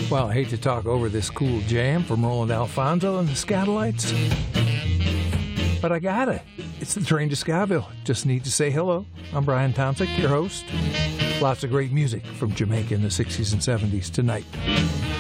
Well, I hate to talk over this cool jam from Roland Alfonso and the Scatolites, but I got it. It's the train to Scaville. Just need to say hello. I'm Brian Tomczyk, your host. Lots of great music from Jamaica in the 60s and 70s tonight.